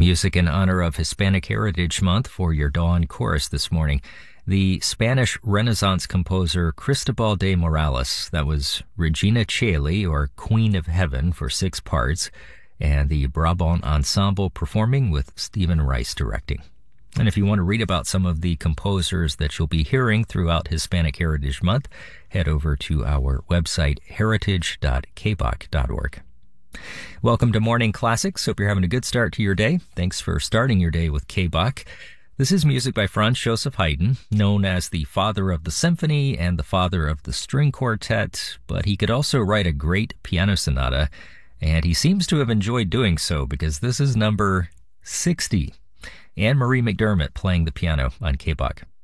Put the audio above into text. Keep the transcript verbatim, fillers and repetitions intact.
Music in honor of Hispanic Heritage Month for your Dawn Chorus this morning. The Spanish Renaissance composer Cristobal de Morales, that was Regina Caeli, or Queen of Heaven, for six parts, and the Brabant Ensemble performing with Stephen Rice directing. And if you want to read about some of the composers that you'll be hearing throughout Hispanic Heritage Month, head over to our website, heritage dot k b o c dot org. Welcome to Morning Classics. Hope you're having a good start to your day. Thanks for starting your day with K B O C. This is music by Franz Joseph Haydn, known as the father of the symphony and the father of the string quartet, but he could also write a great piano sonata, and he seems to have enjoyed doing so because this is number sixty. Anne-Marie McDermott playing the piano on K B O C.